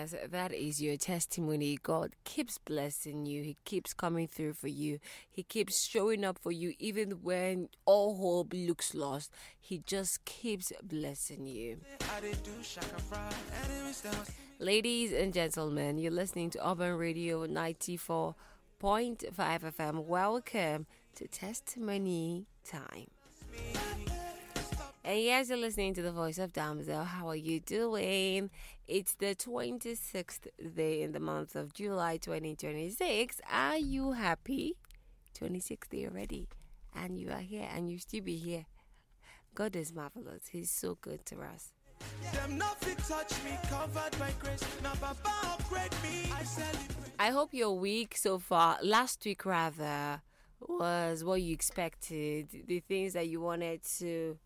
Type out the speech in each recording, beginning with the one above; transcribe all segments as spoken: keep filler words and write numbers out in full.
Yes, that is your testimony. God keeps blessing you. He keeps coming through for you. He keeps showing up for you even when all hope looks lost. He just keeps blessing you. Ladies and gentlemen, you're listening to Urban Radio ninety-four point five F M. Welcome to Testimony Time. And yes, you're listening to the voice of Damsel. How are you doing? It's the twenty-sixth day in the month of July twenty twenty-six. Are you happy? twenty-sixth day already. And you are here and you still be here. God is marvelous. He's so good to us. I hope your week so far, last week rather, was what you expected. The things that you wanted to...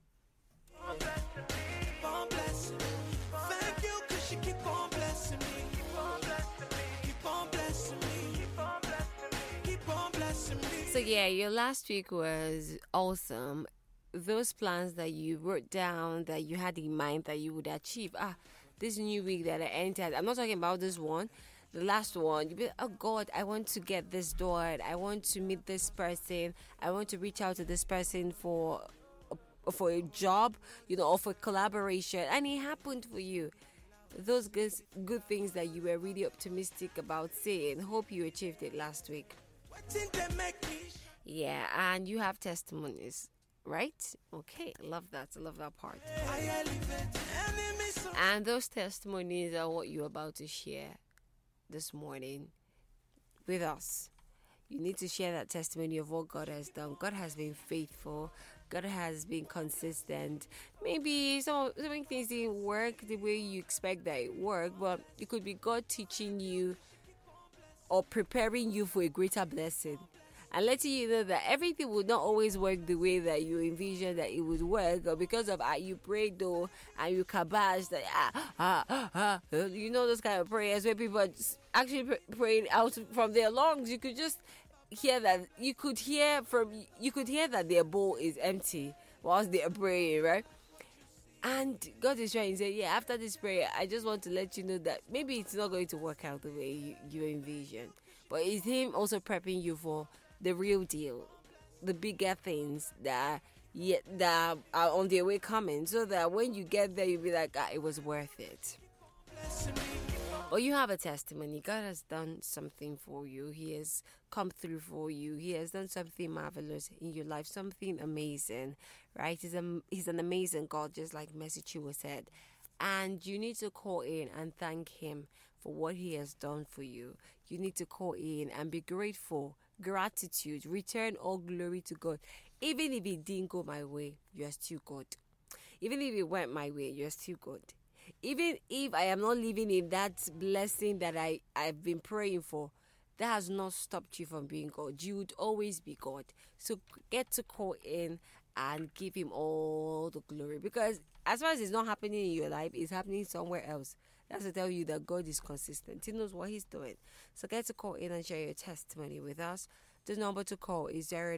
So yeah, your last week was awesome. Those plans that you wrote down, that you had in mind that you would achieve. Ah, this new week that I entered, I'm not talking about this one, the last one. You'll be, oh God, I want to get this done. I want to meet this person. I want to reach out to this person for for a job, you know, or for collaboration. And it happened for you. Those good, good things that you were really optimistic about saying. Hope you achieved it last week. Yeah, and you have testimonies, right? Okay, I love that. I love that part. And those testimonies are what you're about to share this morning with us. You need to share that testimony of what God has done. God has been faithful. God has been consistent. Maybe some, some things didn't work the way you expect that it worked, but it could be God teaching you or preparing you for a greater blessing. And letting you know that everything would not always work the way that you envisioned that it would work, or because of how you prayed though and you kabash that ah, ah, ah, ah, you know those kind of prayers where people are just actually praying out from their lungs. You could just hear that you could hear from you could hear that their bowl is empty whilst they are praying, right? And God is trying to say, yeah, after this prayer, I just want to let you know that maybe it's not going to work out the way you, you envision, but it's Him also prepping you for the real deal, the bigger things that yet that are on their way coming, so that when you get there, you'll be like, ah, it was worth it. Or you have a testimony. God has done something for you. He has come through for you. He has done something marvelous in your life, something amazing, right? He's, a, he's an amazing God, just like Mercy Chinwo said. And you need to call in and thank Him for what He has done for you. You need to call in and be grateful. Gratitude. Return all glory to God. Even if it didn't go my way, you are still God. Even if it went my way, you are still God. Even if I am not living in that blessing that I, I've been praying for, that has not stopped you from being God. You would always be God. So get to call in and give Him all the glory. Because as far as it's not happening in your life, it's happening somewhere else. That's to tell you that God is consistent. He knows what He's doing. So get to call in and share your testimony with us. The number to call is zero